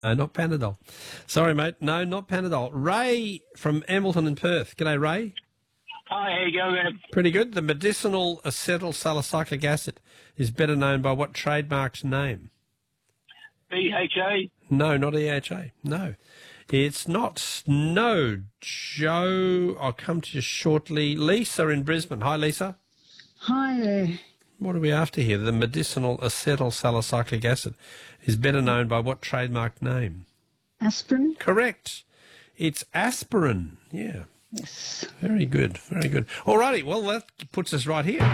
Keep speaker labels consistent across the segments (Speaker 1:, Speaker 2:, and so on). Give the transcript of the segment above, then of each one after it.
Speaker 1: Not Panadol. Sorry, mate. No, not Panadol. Ray from Hamilton in Perth. G'day, Ray.
Speaker 2: Hi, how you going?
Speaker 1: Pretty good. The medicinal acetyl salicylic acid is better known by what trademark's name?
Speaker 2: BHA?
Speaker 1: No, not EHA. No. It's not. No, Joe. I'll come to you shortly. Lisa in Brisbane. Hi, Lisa.
Speaker 3: Hi there.
Speaker 1: What are we after here? The medicinal acetyl salicylic acid is better known by what trademark name?
Speaker 3: Aspirin?
Speaker 1: Correct. It's aspirin. Yeah.
Speaker 3: Yes.
Speaker 1: Very good. Very good. All righty. Well, that puts us right here.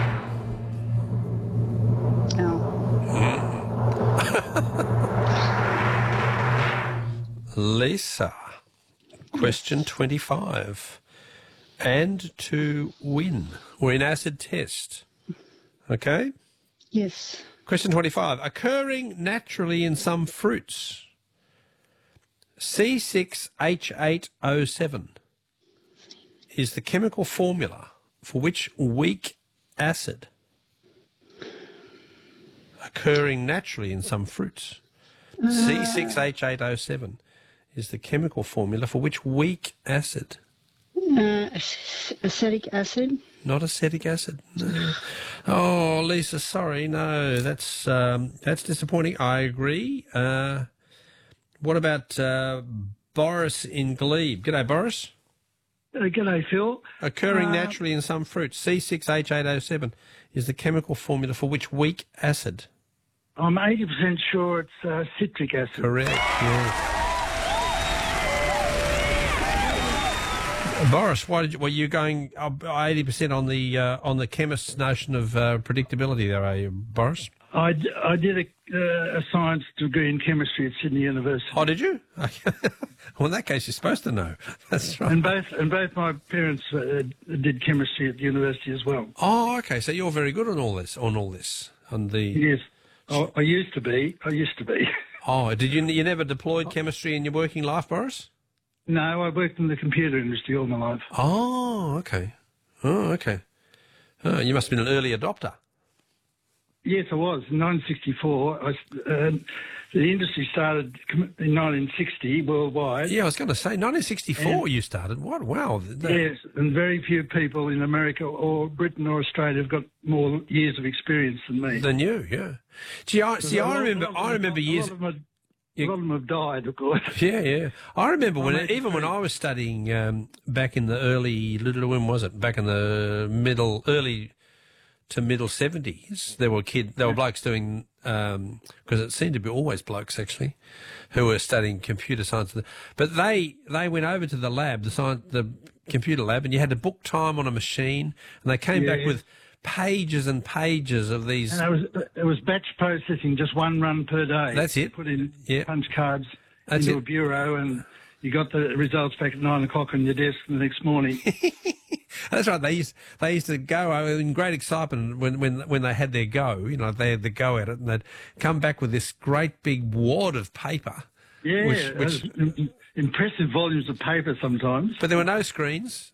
Speaker 1: Lisa, question 25. And to win. We're in acid test. Okay?
Speaker 3: Yes.
Speaker 1: Question 25. Occurring naturally in some fruits. C6H8O7 is the chemical formula for which weak acid? Occurring naturally in some fruits. C6H8O7 is the chemical formula for which weak acid?
Speaker 3: Acetic acid?
Speaker 1: Not acetic acid. No. Oh, Lisa, sorry. No, that's disappointing. I agree. What about Boris in Glebe? G'day, Boris.
Speaker 4: G'day, Phil.
Speaker 1: Occurring naturally in some fruits. C6H8O7 is the chemical formula for which weak acid?
Speaker 4: I'm 80% sure it's citric acid.
Speaker 1: Correct, yes. Boris, were you going 80% on the chemist's notion of predictability there, are you, Boris?
Speaker 4: I did a science degree in chemistry at Sydney University.
Speaker 1: Oh, did you? Well, in that case, you're supposed to know. That's right.
Speaker 4: And both my parents did chemistry at the university as well.
Speaker 1: Oh, okay. So you're very good on all this.
Speaker 4: Yes, I used to be.
Speaker 1: Oh, did you never deployed chemistry in your working life, Boris?
Speaker 4: No, I worked in the computer industry all my life.
Speaker 1: Oh, okay. Oh, you must have been an early adopter.
Speaker 4: Yes, I was. In 1964, the industry started in 1960 worldwide.
Speaker 1: Yeah, I was going to say, 1964 you started. What? Wow.
Speaker 4: Yes, and very few people in America or Britain or Australia have got more years of experience than me.
Speaker 1: Than you, yeah. Gee, I remember years...
Speaker 4: A lot of them have died, of course.
Speaker 1: Yeah. I remember when I was studying back in the back in the early to middle 70s, there were blokes doing, because it seemed to be always blokes actually, who were studying computer science. But they went over to the lab, the computer lab, and you had to book time on a machine, and they came back with pages and pages of these.
Speaker 4: And it was batch processing, just one run per day.
Speaker 1: That's it.
Speaker 4: Put in punch cards into a bureau, and you got the results back at 9 o'clock on your desk the next morning.
Speaker 1: That's right. They used to go in great excitement when they had their go. You know, they had the go at it, and they'd come back with this great big wad of paper.
Speaker 4: Yeah, which impressive volumes of paper sometimes.
Speaker 1: But there were no screens.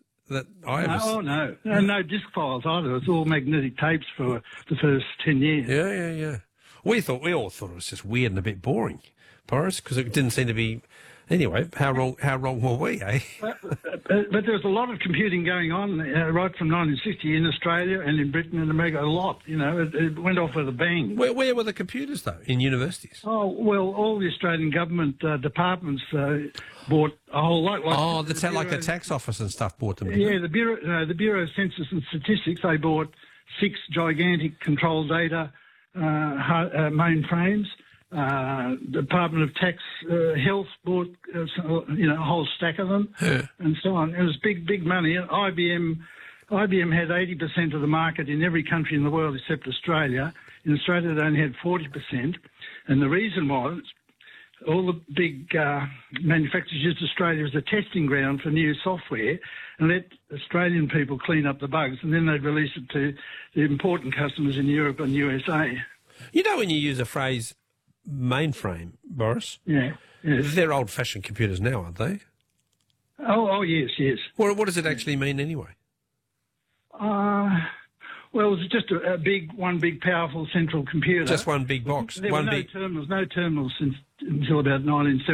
Speaker 4: No disc files either. It's all magnetic tapes for the first 10 years.
Speaker 1: Yeah. We all thought it was just weird and a bit boring, Boris, because it didn't seem to be. Anyway, how wrong were we, eh?
Speaker 4: But there was a lot of computing going on right from 1960 in Australia and in Britain and America. A lot, it went off with a bang.
Speaker 1: Where were the computers though? In universities?
Speaker 4: Oh well, all the Australian government departments bought a whole lot.
Speaker 1: That's how like the tax office and stuff bought them.
Speaker 4: Yeah, the Bureau of Census and Statistics, they bought 6 gigantic control data mainframes. Department of Tax Health bought a whole stack of them, and so on. It was big money. IBM had 80% of the market in every country in the world except Australia. In Australia, they only had 40%, and the reason was all the big manufacturers used Australia as a testing ground for new software and let Australian people clean up the bugs, and then they'd release it to the important customers in Europe and USA.
Speaker 1: You know, when you use a phrase mainframe, Boris?
Speaker 4: Yeah. Yes.
Speaker 1: They're old-fashioned computers now, aren't they?
Speaker 4: Oh, yes.
Speaker 1: What does it actually mean anyway?
Speaker 4: Well, it's just one big, powerful central computer.
Speaker 1: Just one big box.
Speaker 4: There were no terminals until about 1970.